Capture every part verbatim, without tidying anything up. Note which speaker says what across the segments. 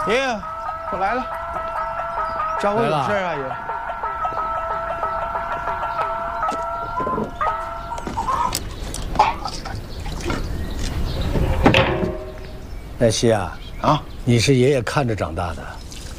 Speaker 1: 爷爷，我来了，找我有事啊，爷。
Speaker 2: 奈西啊，
Speaker 1: 啊，
Speaker 2: 你是爷爷看着长大的，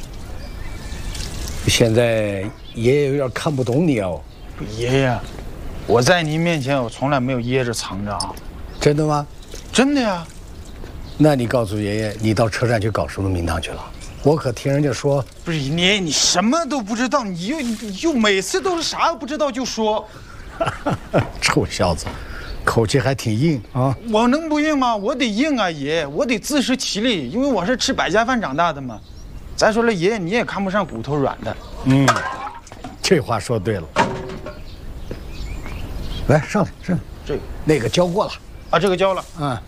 Speaker 2: 现在爷爷有点看不懂你哦。
Speaker 1: 爷爷，我在您面前我从来没有掖着藏着啊。
Speaker 2: 真的吗？
Speaker 1: 真的呀。
Speaker 2: 那你告诉爷爷，你到车站去搞什么名堂去了？我可听人家说，
Speaker 1: 不是爷爷，你什么都不知道，你又又每次都是啥都不知道就说。
Speaker 2: 臭小子，口气还挺硬啊！
Speaker 1: 我能不硬吗？我得硬啊，爷爷，我得自食其力，因为我是吃百家饭长大的嘛。再说了，爷爷你也看不上骨头软的。
Speaker 2: 嗯，这话说对了。来，上来，上来。
Speaker 1: 这个
Speaker 2: 那个交过了
Speaker 1: 啊，这个交了。
Speaker 2: 嗯。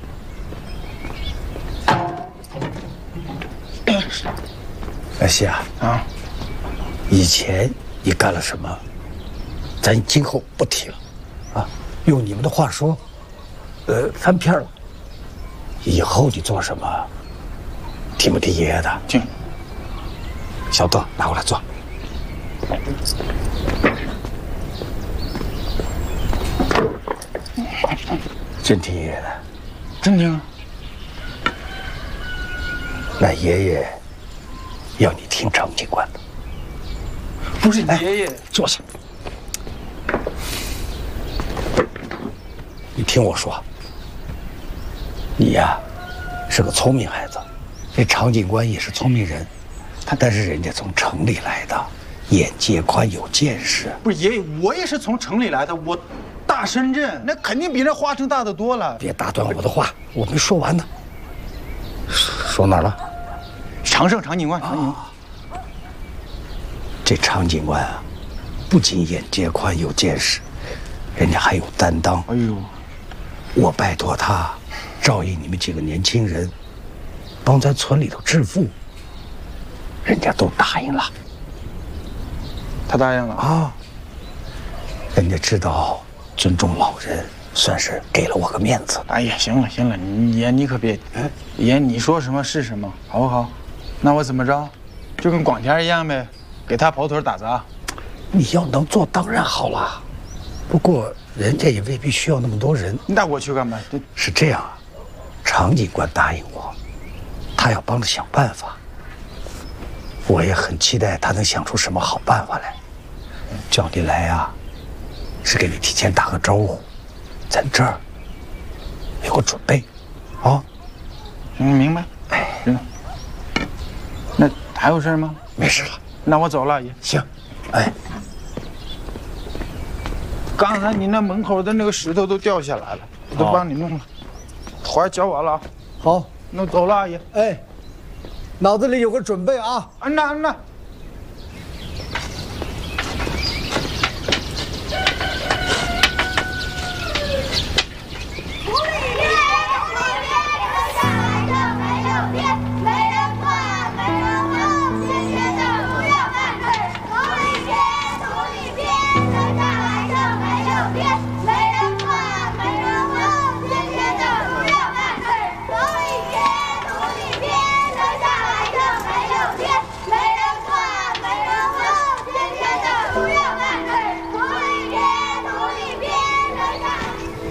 Speaker 2: 奈西啊，
Speaker 1: 啊，
Speaker 2: 以前你干了什么，咱今后不提了，啊，用你们的话说，呃，翻篇了。以后你做什么，听不听爷爷的？
Speaker 1: 听。
Speaker 2: 小豆，拿过来坐。真听爷爷的？
Speaker 1: 真听啊。
Speaker 2: 那爷爷要你听常警官的。
Speaker 1: 不是爷爷，
Speaker 2: 坐下。你听我说，你呀是个聪明孩子，这常警官也是聪明人，他但是人家从城里来的，眼界宽有见识。
Speaker 1: 不是爷爷，我也是从城里来的，我大深圳那肯定比那花城大得多了。
Speaker 2: 别打断我的话，我没说完呢。说哪儿了？
Speaker 1: 常胜常警官，常警官。
Speaker 2: 这常警官啊，不仅眼界宽有见识，人家还有担当。
Speaker 1: 哎呦，
Speaker 2: 我拜托他照应你们几个年轻人，帮咱村里头致富，人家都答应了。
Speaker 1: 他答应了
Speaker 2: 啊，人家知道尊重老人，算是给了我个面子。
Speaker 1: 哎呀，行了行了，你爷你可别，嗯，爷你说什么是什么，好不好？那我怎么着，就跟广田一样呗，给他跑腿打杂。
Speaker 2: 你要能做当然好了，不过人家也未必需要那么多人。
Speaker 1: 那我去干嘛？这
Speaker 2: 是这样啊，常警官答应我，他要帮着想办法。我也很期待他能想出什么好办法来。叫你来啊，是给你提前打个招呼，咱这儿有个准备，啊。
Speaker 1: 嗯，明白。哎，行。那还有事吗？
Speaker 2: 没事了。
Speaker 1: 那我走了，爷。
Speaker 2: 行。哎，
Speaker 1: 刚才你那门口的那个石头都掉下来了，我都帮你弄了，活儿交完了啊。
Speaker 2: 好，
Speaker 1: 那我走了，阿姨。
Speaker 2: 哎，脑子里有个准备啊。
Speaker 1: 啊，那那